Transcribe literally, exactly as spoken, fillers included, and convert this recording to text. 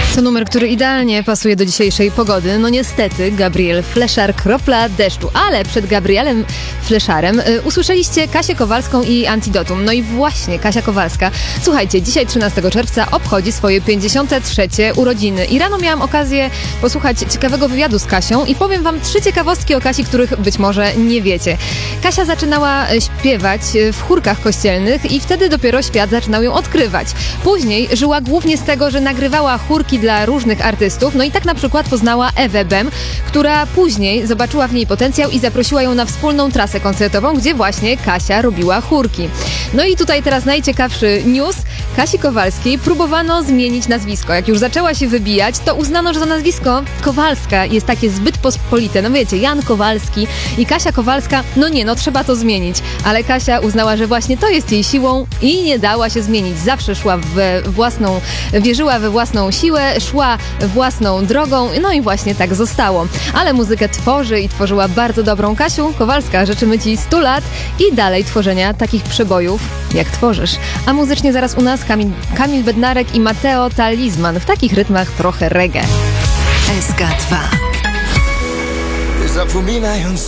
To numer, który idealnie pasuje do dzisiejszej pogody. No niestety, Gabriel Fleszar, kropla deszczu. Ale przed Gabrielem Fleszarem y, usłyszeliście Kasię Kowalską i Antidotum. No i właśnie Kasia Kowalska, słuchajcie, dzisiaj trzynastego czerwca obchodzi swoje pięćdziesiąte trzecie urodziny. I rano miałam okazję posłuchać ciekawego wywiadu z Kasią i powiem wam trzy ciekawostki o Kasi, których być może nie wiecie. Kasia zaczynała śpiewać w chórkach kościelnych i wtedy dopiero świat zaczynał ją odkrywać. Później żyła głównie z tego, że nagrywała chórki dla różnych artystów, no i tak na przykład poznała Ewę Bem, która później zobaczyła w niej potencjał i zaprosiła ją na wspólną trasę koncertową, gdzie właśnie Kasia robiła chórki. No i tutaj teraz najciekawszy news. Kasi Kowalskiej próbowano zmienić nazwisko. Jak już zaczęła się wybijać, to uznano, że to nazwisko Kowalska jest takie zbyt pospolite. No wiecie, Jan Kowalski i Kasia Kowalska, no nie, no trzeba to zmienić. Ale Kasia uznała, że właśnie to jest jej siłą i nie dała się zmienić. Zawsze szła we własną, wierzyła we własną siłę, szła własną drogą, no i właśnie tak zostało. Ale muzykę tworzy i tworzyła bardzo dobrą. Kasiu Kowalska, życzymy ci stu lat i dalej tworzenia takich przebojów, jak tworzysz. A muzycznie zaraz u nas Kamil, Kamil Bednarek i Mateo Talisman w takich rytmach trochę reggae. S K dwa. Zapominając